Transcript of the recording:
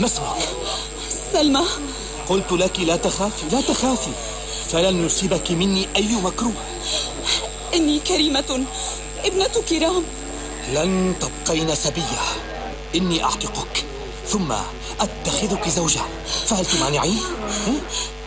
ما اسمك؟ سلمى. قلت لك لا تخافي لا تخافي، فلن يصيبك مني أي مكروه. إني كريمة ابنة كرام. لن تبقين سبية، إني أعتقك ثم أتخذك زوجة، فهل تمانعين؟